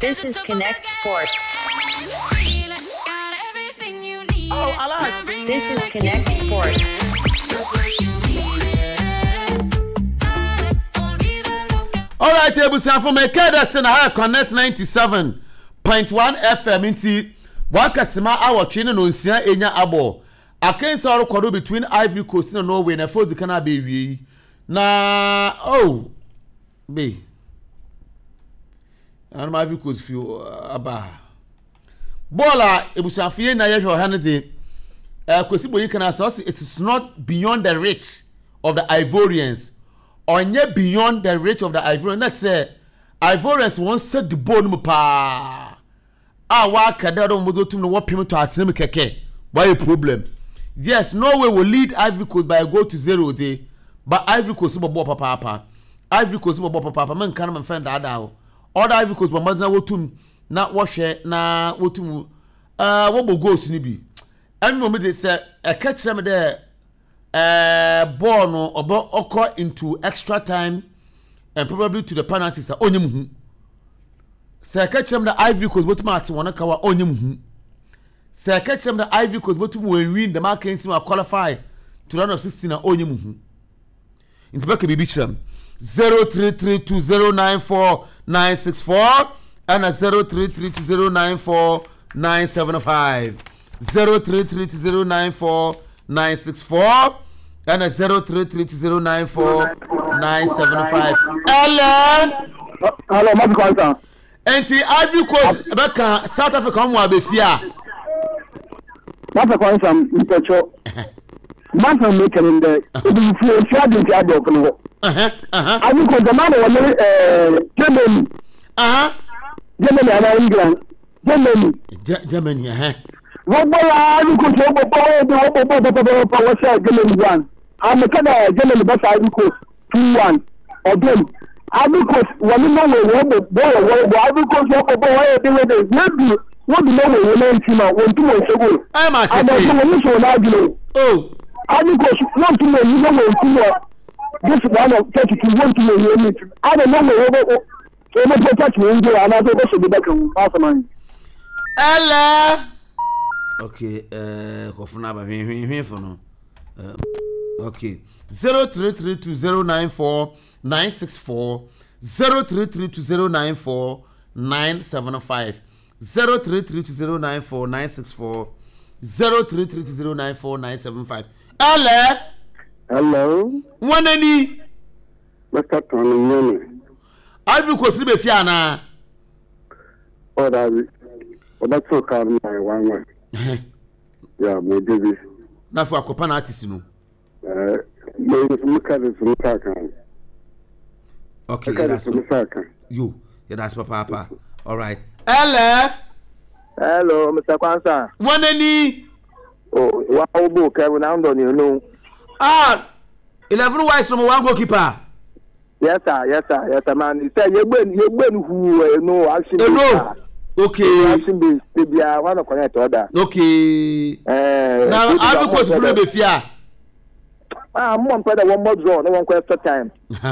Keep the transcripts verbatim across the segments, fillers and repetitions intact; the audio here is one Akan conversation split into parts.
This is Connect Sports. Oh, I like. This is Connect Sports. All right, Ebusia from Ekedas na ha Connect ninety-seven point one F M inti wakasima awo twene no nsia enya abo. Akensa oro kwado between Ivory Coast and Norway na for kana be wi. Na oh be. And Ivory Coast feel aba. Bola Ebusia fie na ye hwe ha ne de. Eh kwesi boyi kana so it is not beyond the reach of the Ivorians. Onye beyond the reach of the Ivorians. Let's say Ivorians won't set the bone pa. Ah, wa kada do mozo tum no wopim to atenem keke. Why a problem? Yes, Norway will lead Ivory Coast by a goal to zero day, but Ivory Coast bo papa papa. Ivory Coast bo papa papa. Man kan man friend ada o. Other Ivory Coast bo mazna wotum na wo hwe na wotum uh wo bo goals ni bi. Enu me dey say e ka kire me dey uh ball no obo occur into extra time and probably to the penalties a onyem hu. Say ka kire me the Ivory Coast botum ate wona ka wa onyem hu. Say ka kire me the Ivory Coast botum win the marking sim qualify to round of sixteen na onyem hu. Into back be bicham zero three three two zero nine four nine six four and a zero three three two zero nine four nine seven five. zero three three two zero nine four nine six four and a zero three three two zero nine four nine seven five. Hello. Hello, Madam. Enti Ivory Coast beka South Africa mo abefia. That's a question, Mister Cho. Madam make in the if you fear the job of Uh-huh. Uh-huh. Ivory Coast the man was uh Germany. Uh-huh. Germany and England. Germany. Germany, uh-huh. What boy Ivory Coast what boy the what boy the power share Germany one. I'm a kind of Germany but Ivory Coast two one again. Ivory Coast one no way what boy Ivory Coast what boy the maybe what the no way when team when two months ago. I'm at it. Oh. Ivory Coast not to know you know two this one of thirty-two want to know you I don't know what so no touch me and I go to the back of man. Hello. Okay, uh, kofuna ba hwe hwe for no. Uh, okay. zero three three two zero nine four nine six four zero three three two zero nine four nine seven five zero three three two zero nine four nine six four zero three three two zero nine four nine seven five. Hello. Hello. Wanani? Mister Tony. Ivory Coast be fia na. Oh, that that's so calm my one one. Yeah, me baby. Na for akopa na artist no. Eh, me look at this look at can. Okay, yeah, that's look at can. You. Yeah, that's papa papa. All right. Hello. Hello, Mister Kwanza. Wanani? Oh, wa obo Kevin Andon you know. Ah, eleven wise from one goalkeeper. Yes sir, yes sir, yes sir man. He said you ben you ben who uh, no action. Uh, no. Okay. Action be be uh, one of connect order. Okay. Eh. Now Ivory Coast free be fear. Ah, mo on play one more draw, no one question time.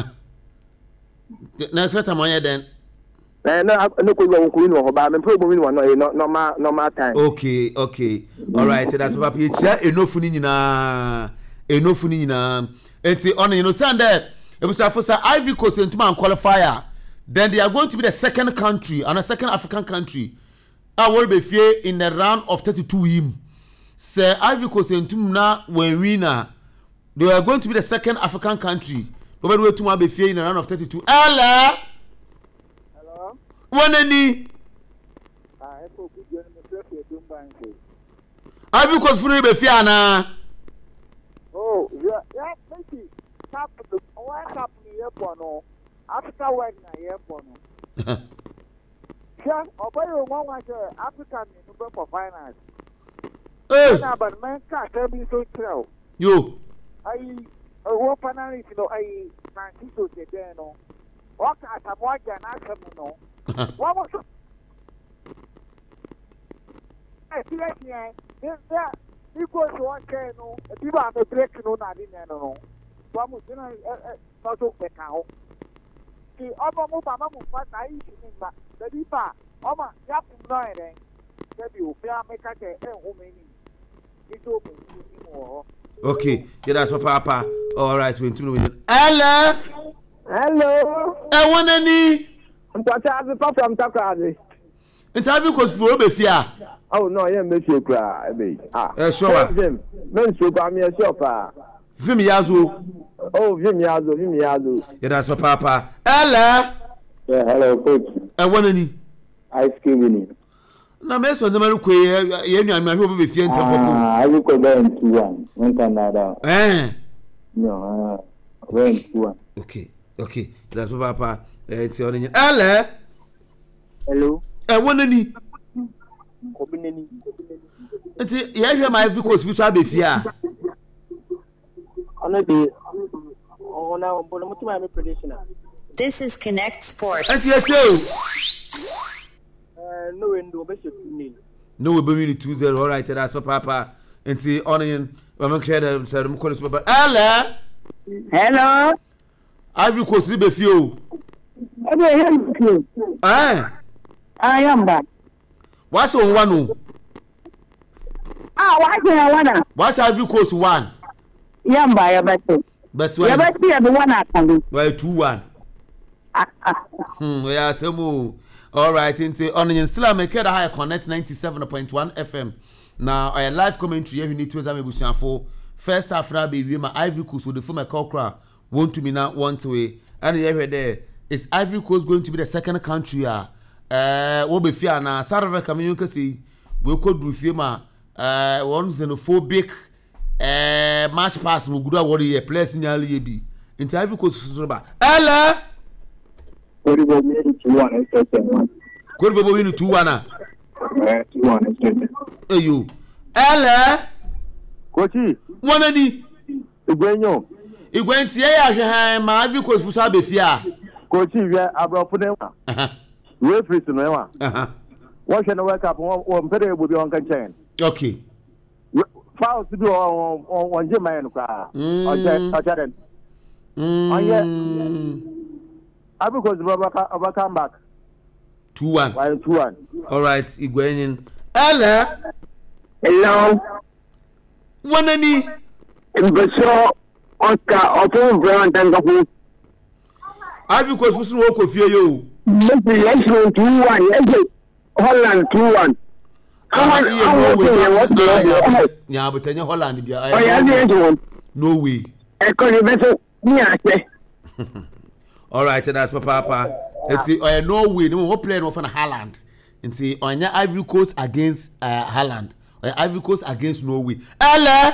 Next time on then. Eh no no ko go ko no ba me program ni one no normal normal time. Okay, okay. All right, that's papa picture enough ni nyina. Enough ni nyina. Enti on you know stand there. Ebusa for Ivory Coast into man qualifier. Then they are going to be the second country and a second African country. I will be fair in the round of thirty-two him. Say Ivory Coast into na when winner. They are going to be the second African country. Nobody will to be fair in the round of thirty-two. Hello. Hello. Wanani? Ah, epo ku je ni me play to bank. Ivory Coast free be fair na. Oh, yeah, yeah, thank you. Tap the what up ni epo no. Africa wide na epo no. Yeah, obayo mo wa se Africa ni no for finance. Eh. Na ban man ka tell me so true. Yo. Ai owo panel no ai ninety to the there no. What atamoa na asem no. What was I see it here. There because one can no. People are break no na di no no. Vamos, não, não tô pecado. okay ọmọ mo mama mo fa na yi ni ba baby pa ọmọ ya fun no ere baby o fi ameka ke e ho me ni ito mo ni mo okay yeah that's papa papa all right we two minutes hello hello e wona ni mpata azu pa from Takrade interview course for obefia oh no yeah me see kra ebe ah eh sure men so kwa me sure pa vim yazo oh vim yazo vim yazo yeah that's papa papa hello yeah hello coach e wona ni ice cream ni na me so ndemaru kwe ye nua me ahwe obefia ntampopo ah I go down to one one Canada eh no ah one to one okay okay that's papa papa eh ti oni hello hello e wona ni obineni nti ye hwe my every course fi so abefia ona de ona mbona mutima me prediction. This is Connect Sports. nti ye tell eh no window be shoot ni no we be two zero all right that's papa papa nti onion we make sure them say them call us papa hello hello every course be fi o ebe here you eh I am back what's on one ah why can I wanna what's every course one yamba ya bate but ya when bate ya the one akali why two one ah ah hmm we are same all right nti onion still make the high connect ninety-seven point one F M now our live commentary you need to examine busianfo first half na be we my Ivory Coast with the former Kokra want to me now want way and you there is Ivory Coast going to be the second country ah eh wo be fia na sarve kamen kasi we ko du fie ma eh one xenophobic eh match pass mo gudu awori ye players nyali ye bi nti Ivory Coast so ba hello Kori bo mi two one one Kori bo win two one ah eh two one eyo hello Kochi wona ni igwenyo igwenti ye ya hwe han ma Ivory Coast fu so abefia Kochi we abrofo ne wa we free to no wa aha what can work up on pere bo bi on kan chen okay foul to do on on je man kwa o je o je den mm Ivory Coast will come back two one by two one all right igwenyin hello hello wona ni Mbeso Oscar Opo Brown Tangafu Ivory Coast fu so wo ko fie yo maybe let's go two one let's Holland two one How Holland yeah but any Holland bia oh yeah yeah no way e ko ni beso ni ase all right that's papa papa it's uh, no way no one player no for Holland nti onya Ivory Coast against uh, Holland or Ivory Coast against Norway hello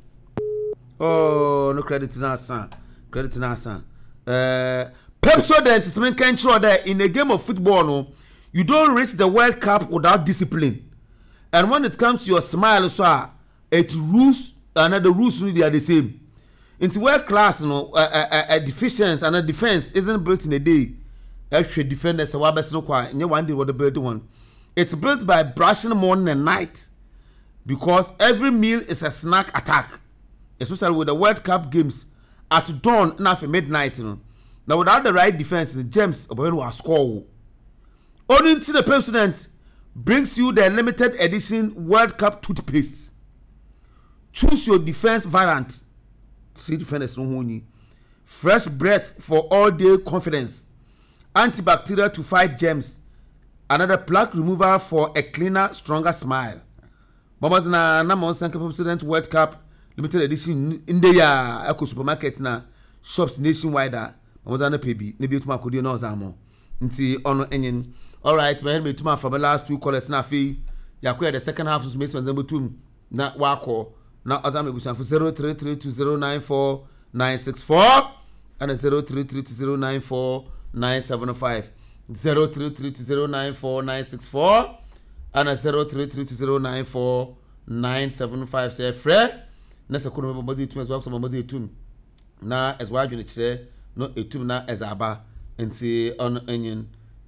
oh no credit na san credit na san uh Pepsodent is main control there in a game of football no you don't reach the World Cup without discipline and when it comes to your smile so uh, it rules another rules they are the same into world class you know a uh, uh, uh, deficiency and a defense isn't built in a day actually defenders are best no kwa one day what the build one it's built by brushing morning and night because every meal is a snack attack especially with the World Cup games at dawn na for midnight you know now without the right defense the James Oboyen will score only until the president brings you the limited edition World Cup toothpaste choose your defense variant see defenders no honey fresh breath for all day confidence antibacterial to fight germs another plaque remover for a cleaner stronger smile mama na na monsan president World Cup limited edition in the ya eco supermarket na shops nationwide mama na pebi na bi tuma akodi na ozamo nti ono enyin all right me me tuma for the last two callers na fi yakwa the second half so me so nzambo tum na wako na ozamo egusan for zero three three two zero nine four nine six four and zero three three two zero nine four nine seven five zero three three two zero nine four nine six four and zero three three two zero nine four nine seven five say frɛ na se kono mabodi etum as wakso mabodi etum na as wa adwene kire no etum na as aba nti on enyin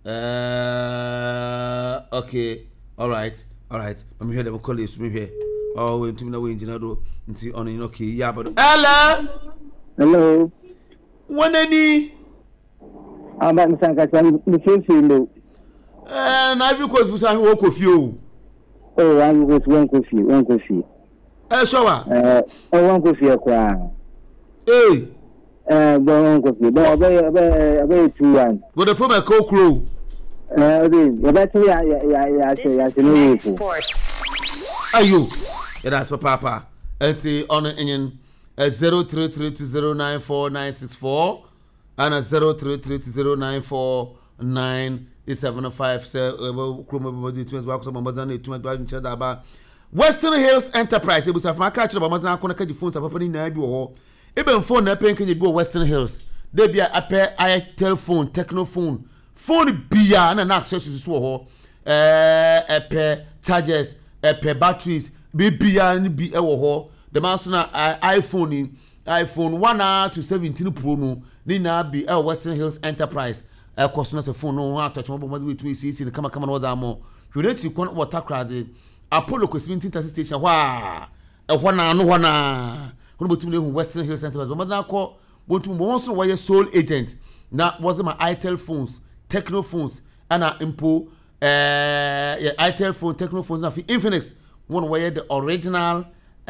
uh okay all right all right mami hwe dem call esu mi hwe oh we etum na we engineer do nti on enyin okay ya bodo hello hello wonani aba msanka san mfefi lo eh na Ivory Coast busa ho kofi o oh wan go wan kofi wan kofi eh so wa eh wan kofi kwa eh eh wan kofi ba ba ba ba two one go the from a co crow eh obi ya tu ya ya ya This ya is ya Connect Sports. ayo yeah that's papa enti on in zero three three two zero nine four nine six four and zero three three two zero nine four nine seven five say kromo body twins ba ko mama zan etu ba nche da ba Western Hills Enterprise e busa fa ka kire ba mazan akona ka di phone sa papa ni na bi wo even phone na pen kenye bi Western Hills they be ape I telephone techno phone phone bia na na access so ho eh ape chargers ape batteries bi bia ni bi e wo ho the man so na iPhone iPhone one to seventeen Pro no ni na bi e Western Hills Enterprise e cost no se phone no ha touch mo bo we two C C kama kama no da mo you need to con water crowd Apollo seventeen taxi station hwa e hwa na no hwa na hono botum le Western Hills Enterprise bo ma ko botum bo so wo sole agent na was my itel phones techno phones ana impo eh yeah, itel phone techno phones na fi Infinix one way the original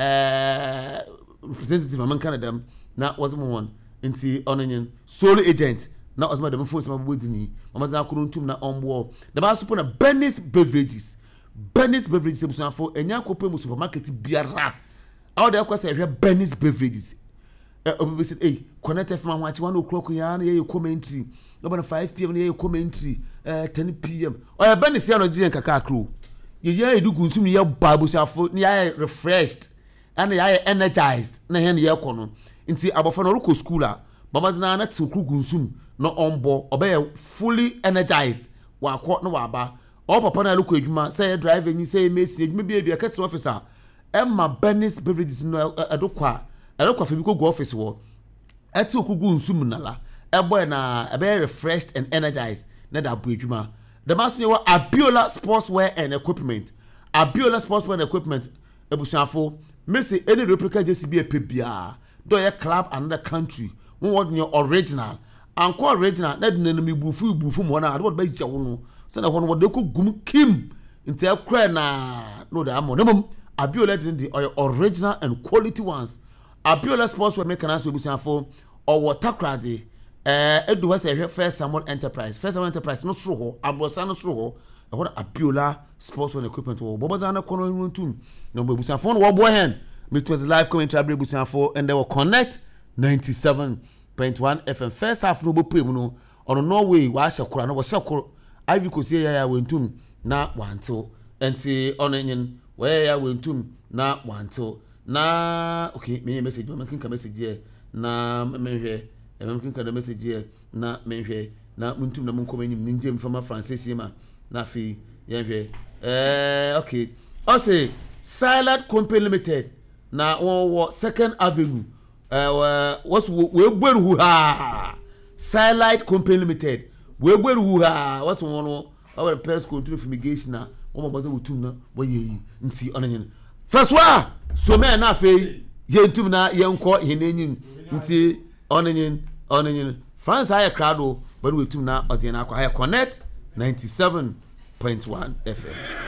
uh representative among Canada na was my one inti onion sole agent na was my dem phones ma bodini mama za ko ntum na onbo the ba support na Benny's beverages Benny's beverages ebusan fo enya ko pemu supermarket biara all the kwase hwe Benny's beverages eh obi say eh connect F M one o'clock ya na ye commentary no five p m na ye commentary eh ten p m o Benny's ya no gien kaka akro ye ye edugu nsum ye ba ebusan fo na ye refreshed and ye energized na he na ye ko no nti abofo no ro school a mama na na ti okugu nsum no onbo obey fully energized wa ko no wa ba o papa na lokọ adwuma say driver ni say mesi adwuma bi bia catch officer emma Benny's beverages no edokwa edokwa fa bi ko go office wo ati okugu nsum nala eboy na ebe refreshed and energized na da bu adwuma the master wa Abiola Sportswear and Equipment Abiola Sportswear and Equipment ebusuafo mesi any replica J C B epe bia do ye club another country won what your original anko original na de nanam ibufu ibufu mo na ade ba gya wo no se na ho no wode ko gum kim nti akra na no da amo nemum Abiola de the original and quality ones Abiola Sportswear make an answer ebusuafo or water crade eh edu ha se First Samuel Enterprise First Samuel Enterprise no sro ho abosa no sro ho e ho Abiola Sportswear and Equipment wo boboza na kono ntum no ebusuafo no wo bo hen me was live commentary ebusuafo and they will connect ninety-seven point one F M first half no bo pem no ono Norway wa hyekora no wo hyekoro Ivory Coast ya ya wentum na wanto enti ono nyin we ya wentum na wanto na okay me message me kinka message here na menhwe me kinka da message here na menhwe na muntum na munkom enyim ninjem from Francis ma na fi yenhwe eh okay o say Silent Company Limited na wo Second Avenue eh what's we gberu hu ha Silent Company Limited we gberu hu ha what's one no our pest control fumigation na wo mo baza wutum na wo yeyi nti onenyen first wa so me na fe yentum na yenko henenyin nti onenyen onenyen France aye crowd o but wutum na odiena akwa aye connect ninety-seven point one F M